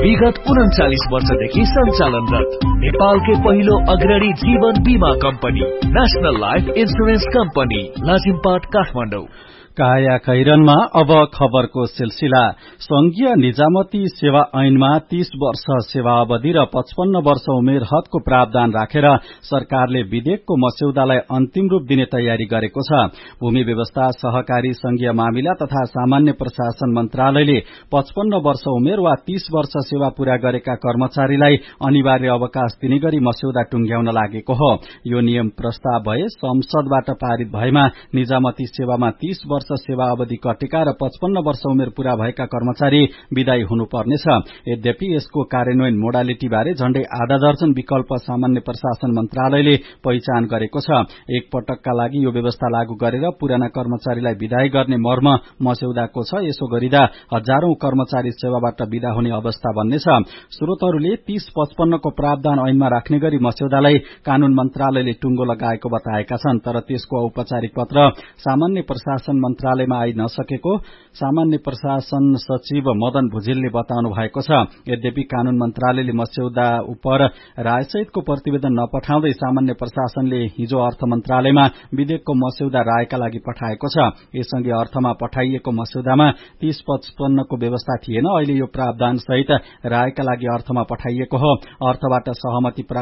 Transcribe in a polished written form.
विगत 39 वर्षदेखि सञ्चालनरत नेपालकै पहिलो अग्रणी जीवन बीमा company national life insurance company Lazimpat Kathmandu. काया खैरनमा अब खबरको सिलसिला। संघीय निजामती सेवा ऐनमा 30 वर्ष सेवा अवधि र 55 वर्ष उमेर हदको प्रावधान राखेर सरकारले विधेयकको मस्यौदालाई अन्तिम रूप दिने तयारी गरेको छ। भूमि व्यवस्था, सहकारी संघीय मामिला तथा सामान्य प्रशासन मन्त्रालयले 55 वर्ष उमेर वा 30 वर्ष सेवा पूरा गरेका कर्मचारीलाई अनिवार्य अवकाश दिने गरी मस्यौदा टुंग्याउन लागेको हो। यो नियम प्रस्ताव भए संसदबाट पारित भएमा निजामती सेवामा 30 वर्ष सेवा अवधि कटेका र 55 वर्ष उमेर पूरा भएका कर्मचारी विदाई हुनुपर्नेछ। यद्यपि यसको कार्यान्वयन मोडालिटी बारे झण्डै आधा दर्जन विकल्प सामान्य प्रशासन मन्त्रालयले पहिचान गरेको छ। एक पटकका लागि यो व्यवस्था लागू गरेर पुराना कर्मचारीलाई विदाई गर्ने मर्म मस्यौदाको छ। यसो गरिदा हजारौं कर्मचारी सेवाबाट विदा हुने अवस्था बन्नेछ। स्रोतहरूले 30-55 को प्रावधान ऐनमा राख्ने गरी मस्यौदालाई कानून मन्त्रालयले टुंगो लगाएको बताएका छन्। तर त्यसको औपचारिक पत्र सामान्य प्रशासन मन्त्रालयमा आई नसकेको सामान्य प्रशासन सचिव मदन भुजेलले बताउनु भएको छ। यद्यपि कानून मन्त्रालयले मस्यौदा उपर रायसहितको प्रतिवेदन नपठाउँदै सामान्य प्रशासनले हिजो अर्थ मन्त्रालयमा विधेयकको मस्यौदा रायका लागि पठाएको छ। यससँगै अर्थमा पठाइएको मस्यौदामा 30-55 को व्यवस्था थिएन। अहिले यो प्रावधान सहित रायका लागि अर्थमा पठाइएको हो। अर्थबाट सहमति